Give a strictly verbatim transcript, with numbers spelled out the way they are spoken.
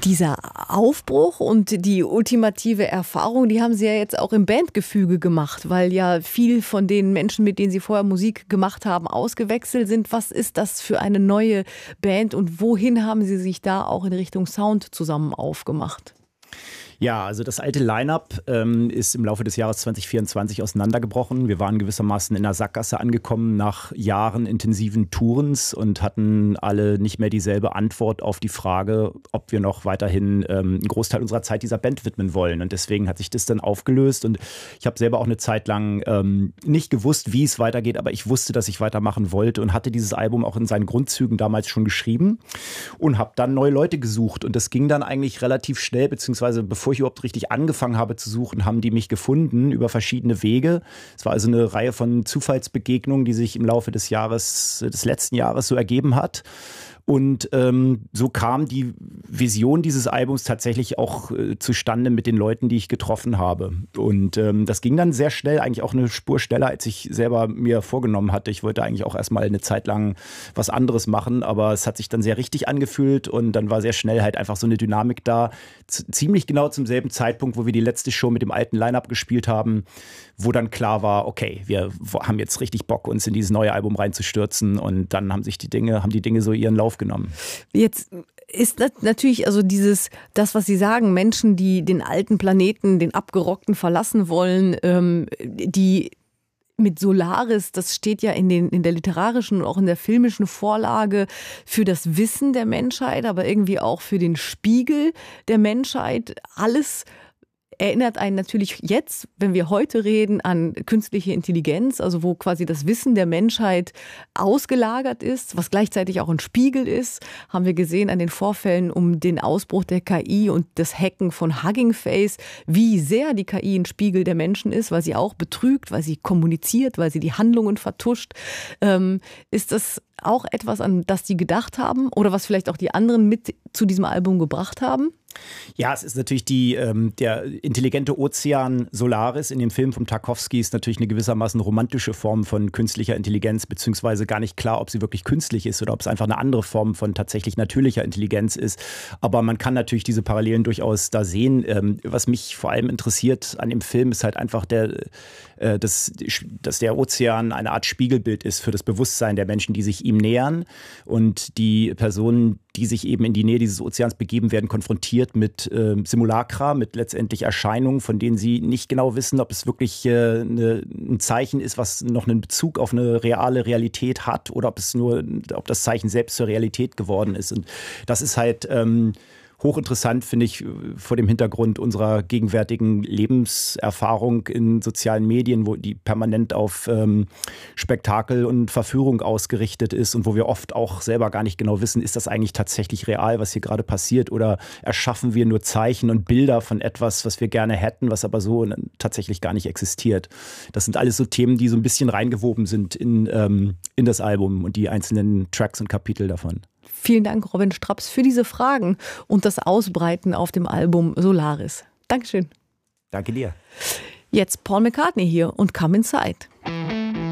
Dieser Aufbruch und die ultimative Erfahrung, die haben Sie ja jetzt auch im Bandgefüge gemacht, weil ja viel von den Menschen, mit denen Sie vorher Musik gemacht haben, ausgewechselt sind. Was ist das für eine neue Band und wohin haben Sie sich da auch in Richtung Sound zusammen aufgemacht? Ja, also das alte Line-Up ähm, ist im Laufe des Jahres zwanzig vierundzwanzig auseinandergebrochen. Wir waren gewissermaßen in der Sackgasse angekommen nach Jahren intensiven Tourens und hatten alle nicht mehr dieselbe Antwort auf die Frage, ob wir noch weiterhin ähm, einen Großteil unserer Zeit dieser Band widmen wollen. Und deswegen hat sich das dann aufgelöst und ich habe selber auch eine Zeit lang ähm, nicht gewusst, wie es weitergeht, aber ich wusste, dass ich weitermachen wollte und hatte dieses Album auch in seinen Grundzügen damals schon geschrieben und habe dann neue Leute gesucht. Und das ging dann eigentlich relativ schnell, beziehungsweise bevor ich überhaupt richtig angefangen habe zu suchen, haben die mich gefunden über verschiedene Wege. Es war also eine Reihe von Zufallsbegegnungen, die sich im Laufe des Jahres, des letzten Jahres so ergeben hat. Und ähm, so kam die Vision dieses Albums tatsächlich auch äh, zustande mit den Leuten, die ich getroffen habe. Und ähm, das ging dann sehr schnell, eigentlich auch eine Spur schneller, als ich selber mir vorgenommen hatte. Ich wollte eigentlich auch erstmal eine Zeit lang was anderes machen, aber es hat sich dann sehr richtig angefühlt und dann war sehr schnell halt einfach so eine Dynamik da. Z- ziemlich genau zum selben Zeitpunkt, wo wir die letzte Show mit dem alten Line-Up gespielt haben, wo dann klar war, okay, wir haben jetzt richtig Bock, uns in dieses neue Album reinzustürzen und dann haben sich die Dinge, haben die Dinge so ihren Lauf genommen. Jetzt ist das natürlich also dieses, das, was Sie sagen, Menschen, die den alten Planeten, den abgerockten verlassen wollen, ähm, die mit Solaris, das steht ja in, den, in der literarischen und auch in der filmischen Vorlage für das Wissen der Menschheit, aber irgendwie auch für den Spiegel der Menschheit. Alles erinnert einen natürlich jetzt, wenn wir heute reden, an künstliche Intelligenz, also wo quasi das Wissen der Menschheit ausgelagert ist, was gleichzeitig auch ein Spiegel ist, haben wir gesehen an den Vorfällen um den Ausbruch der K I und das Hacken von Hugging Face, wie sehr die K I ein Spiegel der Menschen ist, weil sie auch betrügt, weil sie kommuniziert, weil sie die Handlungen vertuscht. Ähm, ist das auch etwas, an das die gedacht haben oder was vielleicht auch die anderen mit zu diesem Album gebracht haben? Ja, es ist natürlich die, ähm, der intelligente Ozean Solaris in dem Film von Tarkovsky ist natürlich eine gewissermaßen romantische Form von künstlicher Intelligenz, beziehungsweise gar nicht klar, ob sie wirklich künstlich ist oder ob es einfach eine andere Form von tatsächlich natürlicher Intelligenz ist. Aber man kann natürlich diese Parallelen durchaus da sehen. Ähm, was mich vor allem interessiert an dem Film ist halt einfach, der, äh, dass, dass der Ozean eine Art Spiegelbild ist für das Bewusstsein der Menschen, die sich ihm nähern und die Personen, die sich eben in die Nähe dieses Ozeans begeben, werden konfrontiert mit äh, Simulacra, mit letztendlich Erscheinungen, von denen sie nicht genau wissen, ob es wirklich äh, eine, ein Zeichen ist, was noch einen Bezug auf eine reale Realität hat oder ob es nur, ob das Zeichen selbst zur Realität geworden ist. Und das ist halt ähm, hochinteressant, finde ich, vor dem Hintergrund unserer gegenwärtigen Lebenserfahrung in sozialen Medien, wo die permanent auf ähm, Spektakel und Verführung ausgerichtet ist und wo wir oft auch selber gar nicht genau wissen, ist das eigentlich tatsächlich real, was hier gerade passiert, oder erschaffen wir nur Zeichen und Bilder von etwas, was wir gerne hätten, was aber so tatsächlich gar nicht existiert. Das sind alles so Themen, die so ein bisschen reingewoben sind in, ähm, in das Album und die einzelnen Tracks und Kapitel davon. Vielen Dank, Robin Straps, für diese Fragen und das Ausbreiten auf dem Album Solaris. Dankeschön. Danke dir. Jetzt Paul McCartney hier und Come Inside.